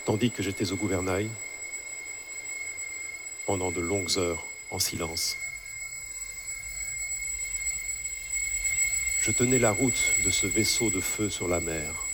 tandis que j'étais au gouvernail, pendant de longues heures en silence. Je tenais la route de ce vaisseau de feu sur la mer.